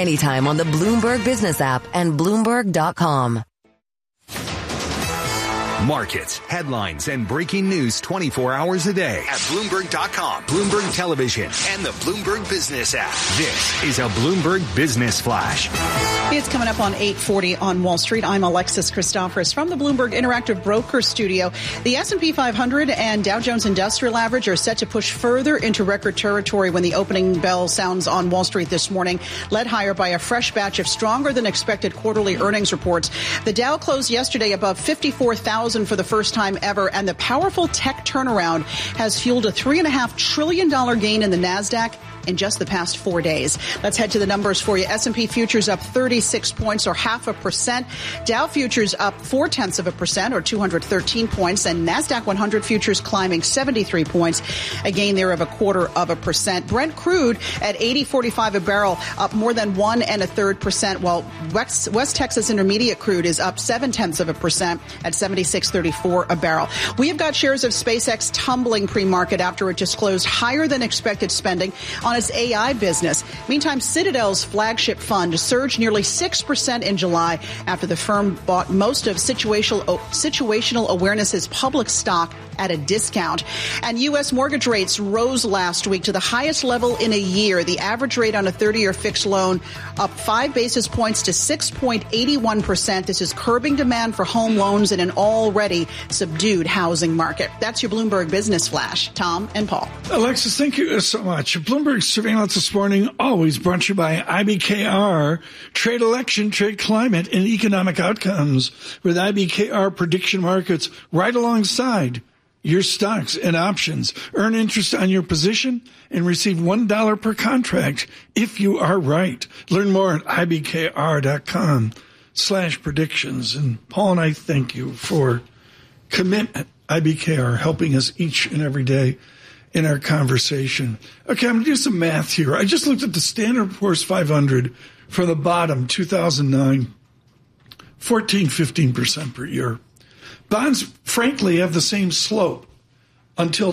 anytime on the Bloomberg Business app and Bloomberg.com. Markets, headlines, and breaking news 24 hours a day at Bloomberg.com, Bloomberg Television, and the Bloomberg Business app. This is a Bloomberg Business Flash. It's coming up on 8:40 on Wall Street. I'm Alexis Christoforous from the Bloomberg Interactive Broker Studio. The S&P 500 and Dow Jones Industrial Average are set to push further into record territory when the opening bell sounds on Wall Street this morning, led higher by a fresh batch of stronger than expected quarterly earnings reports. The Dow closed yesterday above 54,000 for the first time ever, and the powerful tech turnaround has fueled a $3.5 trillion gain in the NASDAQ in just the past 4 days. Let's head to the numbers for you. S&P futures up 36 points or 0.5%. Dow futures up 0.4% or 213 points. And NASDAQ 100 futures climbing 73 points, a gain there of 0.25%. Brent crude at $80.45 a barrel, up more than 1.33%, while West Texas Intermediate crude is up 0.7% at $76.34 a barrel. We have got shares of SpaceX tumbling pre-market after it just closed higher than expected spending on its AI business. Meantime, Citadel's flagship fund surged nearly 6% in July after the firm bought most of Situational Awareness's public stock at a discount. And U.S. mortgage rates rose last week to the highest level in a year. The average rate on a 30-year fixed loan up 5 basis points to 6.81%. This is curbing demand for home loans in an already subdued housing market. That's your Bloomberg Business Flash. Tom and Paul. Alexis, thank you so much. Bloomberg Surveillance this morning, always brought to you by IBKR. Trade election, trade climate, and economic outcomes with IBKR prediction markets right alongside your stocks and options. Earn interest on your position and receive $1 per contract if you are right. Learn more at ibkr.com/predictions. And Paul and I thank you for commitment. IBKR helping us each and every day in our conversation. Okay, I'm going to do some math here. I just looked at the Standard & Poor's 500 from the bottom, 2009, 15% per year. Bonds, frankly, have the same slope until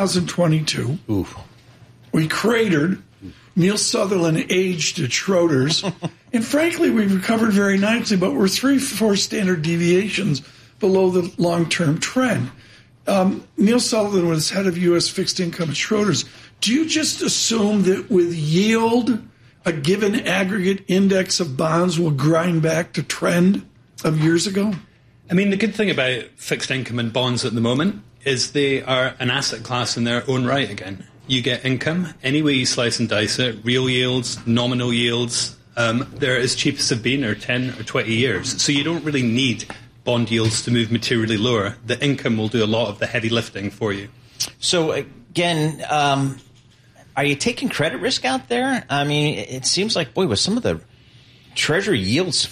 2022. Oof. We cratered. Neil Sutherland aged at Schroders. And frankly, we've recovered very nicely, but we're 3-4 standard deviations below the long-term trend. Neil Sutherland was head of U.S. fixed income at Schroders. Do you just assume that with yield, a given aggregate index of bonds will grind back to trend of years ago? I mean, the good thing about fixed income and bonds at the moment is they are an asset class in their own right again. You get income any way you slice and dice it, real yields, nominal yields. They're as cheap as they've been, or 10 or 20 years. So you don't really need bond yields to move materially lower. The income will do a lot of the heavy lifting for you. So, again, are you taking credit risk out there? I mean, it seems like, boy, with some of the Treasury yields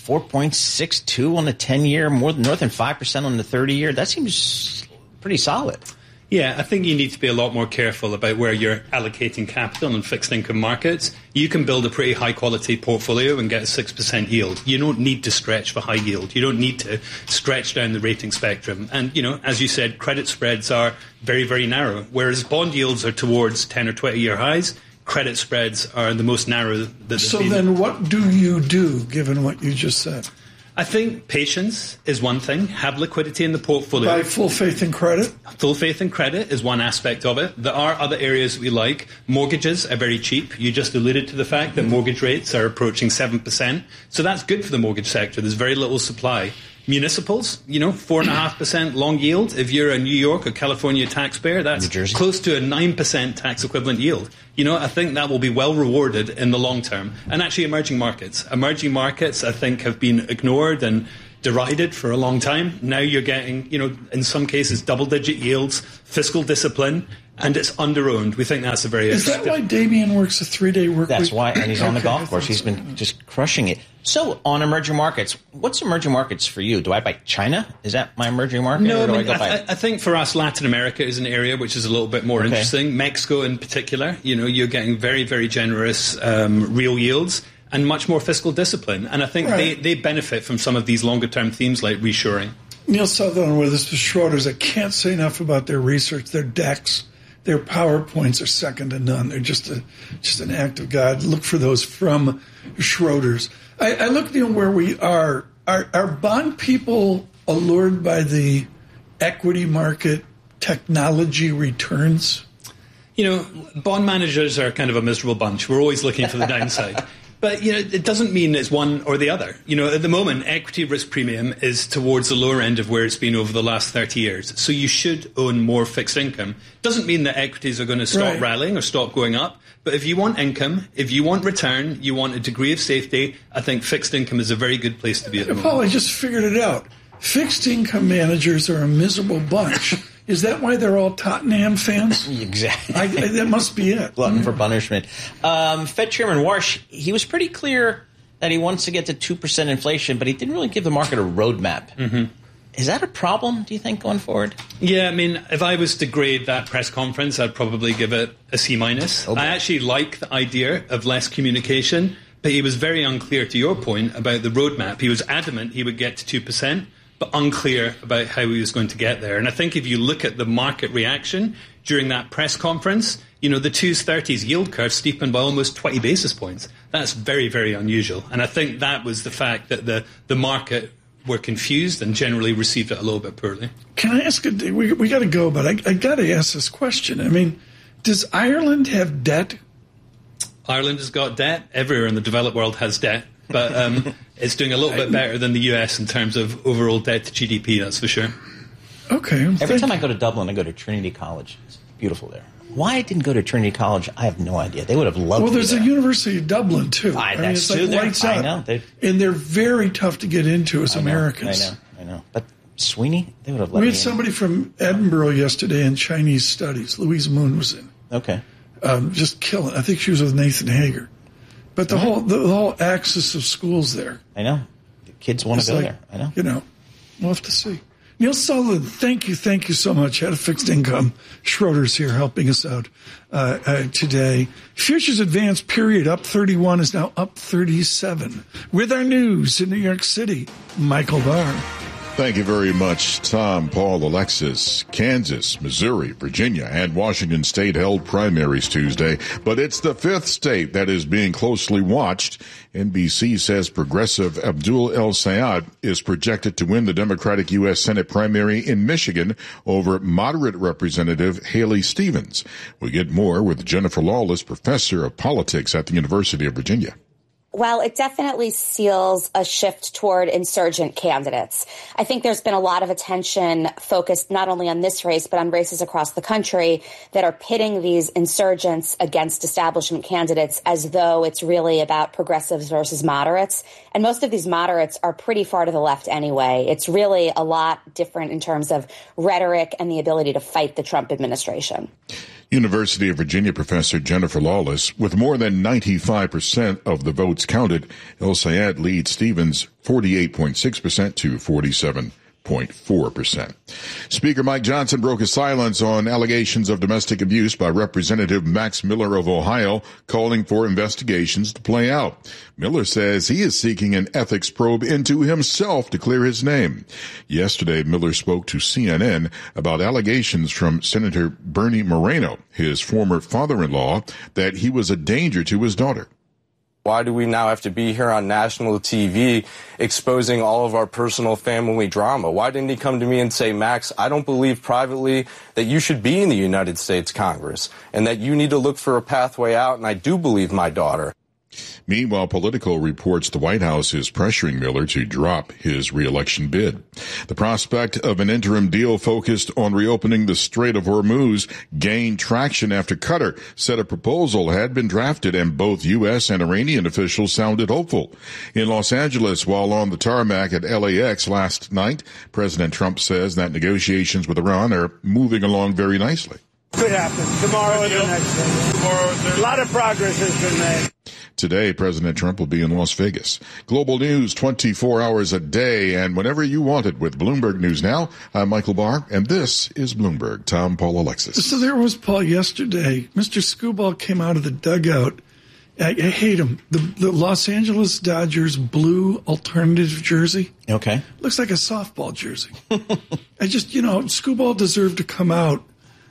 4.62 on the 10-year, more than north than 5% on the 30-year. That seems pretty solid. Yeah, I think you need to be a lot more careful about where you're allocating capital in fixed income markets. You can build a pretty high-quality portfolio and get a 6% yield. You don't need to stretch for high yield. You don't need to stretch down the rating spectrum. And, you know, as you said, credit spreads are very, very narrow, whereas bond yields are towards 10 or 20-year highs. Credit spreads are the most narrow that they've So been. then what do you do, given what you just said? I think patience is one thing. Have liquidity in the portfolio. Buy full faith in credit? Full faith in credit is one aspect of it. There are other areas we like. Mortgages are very cheap. You just alluded to the fact that mortgage rates are approaching 7%. So that's good for the mortgage sector. There's very little supply. Municipals, 4.5% long yield. If you're a New York or California taxpayer, that's close to a 9% tax equivalent yield. I think that will be well rewarded in the long term. And actually emerging markets. Emerging markets, I think, have been ignored and derided for a long time. Now you're getting, in some cases, double-digit yields, fiscal discipline, and it's underowned. We think that's a very... Is that why Damien works a 3-day work week? That's why, and he's on the golf course. He's been just crushing it. So, on emerging markets, what's emerging markets for you? Do I buy China? Is that my emerging market? No, I think for us, Latin America is an area which is a little bit more interesting. Mexico in particular, you're getting very, very generous real yields and much more fiscal discipline. And I think they benefit from some of these longer-term themes like reshoring. Neil Sutherland with us with Schroders. I can't say enough about their research, their decks. their PowerPoints are second to none. They're just an act of God. Look for those from Schroders. I look where we are. Are bond people allured by the equity market technology returns? Bond managers are kind of a miserable bunch. We're always looking for the downside. But, it doesn't mean it's one or the other. At the moment, equity risk premium is towards the lower end of where it's been over the last 30 years. So you should own more fixed income. Doesn't mean that equities are going to stop rallying or stop going up. But if you want income, if you want return, you want a degree of safety, I think fixed income is a very good place to be at the moment. Paul, I just figured it out. Fixed income managers are a miserable bunch. Is that why they're all Tottenham fans? Exactly. That must be it. Glutton for punishment. Fed Chairman Warsh, he was pretty clear that he wants to get to 2% inflation, but he didn't really give the market a roadmap. Mm-hmm. Is that a problem, do you think, going forward? Yeah, if I was to grade that press conference, I'd probably give it a C-. I actually like the idea of less communication, but he was very unclear, to your point, about the roadmap. He was adamant he would get to 2%. But unclear about how he was going to get there. And I think if you look at the market reaction during that press conference, the 230s yield curve steepened by almost 20 basis points. That's very, very unusual. And I think that was the fact that the market were confused and generally received it a little bit poorly. Can I ask, we got to go, but I got to ask this question. Does Ireland have debt? Ireland has got debt. Everywhere in the developed world has debt. But it's doing a little bit better than the US in terms of overall debt to GDP, that's for sure. Okay. Every time I go to Dublin, I go to Trinity College. It's beautiful there. Why I didn't go to Trinity College, I have no idea. They would have loved me. Well, there's a University of Dublin, too. It's like lights out. I know. And they're very tough to get into as Americans. I know. But Sweeney, they would have let me We had somebody from Edinburgh yesterday in Chinese studies. Louise Moon was in. Okay. Just killing. I think she was with Nathan Hager. But the whole axis of schools there. I know. The kids want to go there. I know. We'll have to see. Neil Sullivan, thank you so much. Head of Fixed Income. Schroders here helping us out today. Futures advance period up 31 is now up 37. With our news in New York City, Michael Barr. Thank you very much, Tom, Paul, Alexis. Kansas, Missouri, Virginia, and Washington State held primaries Tuesday, but it's the fifth state that is being closely watched. NBC says progressive Abdul El-Sayed is projected to win the Democratic U.S. Senate primary in Michigan over moderate Representative Haley Stevens. We get more with Jennifer Lawless, professor of politics at the University of Virginia. Well, it definitely seals a shift toward insurgent candidates. I think there's been a lot of attention focused not only on this race, but on races across the country that are pitting these insurgents against establishment candidates as though it's really about progressives versus moderates. And most of these moderates are pretty far to the left anyway. It's really a lot different in terms of rhetoric and the ability to fight the Trump administration. University of Virginia professor Jennifer Lawless, with more than 95% of the votes counted, El-Sayed leads Stevens 48.6% to 47.4%. Speaker Mike Johnson broke his silence on allegations of domestic abuse by Representative Max Miller of Ohio, calling for investigations to play out. Miller says he is seeking an ethics probe into himself to clear his name. Yesterday, Miller spoke to CNN about allegations from Senator Bernie Moreno, his former father-in-law, that he was a danger to his daughter. Why do we now have to be here on national TV exposing all of our personal family drama? Why didn't he come to me and say, Max, I don't believe privately that you should be in the United States Congress and that you need to look for a pathway out, and I do believe my daughter. Meanwhile, Politico reports the White House is pressuring Miller to drop his re-election bid. The prospect of an interim deal focused on reopening the Strait of Hormuz gained traction after Qatar said a proposal had been drafted and both U.S. and Iranian officials sounded hopeful. In Los Angeles, while on the tarmac at LAX last night, President Trump says that negotiations with Iran are moving along very nicely. Could happen. Tomorrow or the next day. A lot of progress has been made. Today, President Trump will be in Las Vegas. Global news 24 hours a day and whenever you want it with Bloomberg News Now. I'm Michael Barr, and this is Bloomberg. Tom, Paul, Alexis. So there was Paul yesterday. Mr. Skubal came out of the dugout. I hate him. The Los Angeles Dodgers blue alternative jersey. Okay. Looks like a softball jersey. Skubal deserved to come out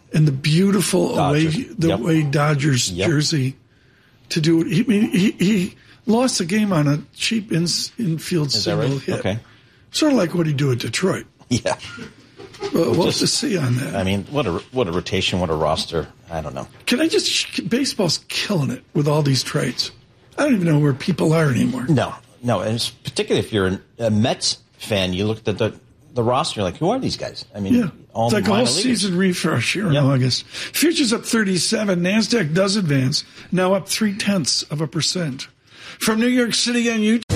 and the beautiful away Dodgers jersey to do it. He lost the game on a cheap infield single hit. Okay. Sort of like what he do at Detroit. Yeah. We'll have to see on that. I mean, what a rotation, what a roster. I don't know. Baseball's killing it with all these trades. I don't even know where people are anymore. No. And it's particularly if you're a Mets fan, you look at the roster, you're like, who are these guys? I mean, it's like a whole season refresh here in August. Futures up 37. NASDAQ does advance, now up 0.3%. From New York City on YouTube.